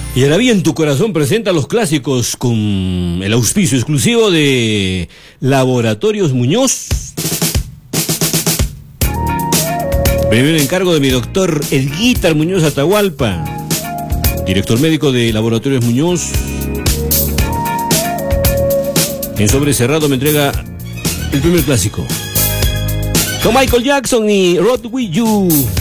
Y ahora bien, tu corazón presenta los clásicos con el auspicio exclusivo de Laboratorios Muñoz. Primer encargo de mi doctor Edguítar Muñoz Atahualpa, director médico de Laboratorios Muñoz. En sobre cerrado me entrega el primer clásico con Michael Jackson y Rod With You.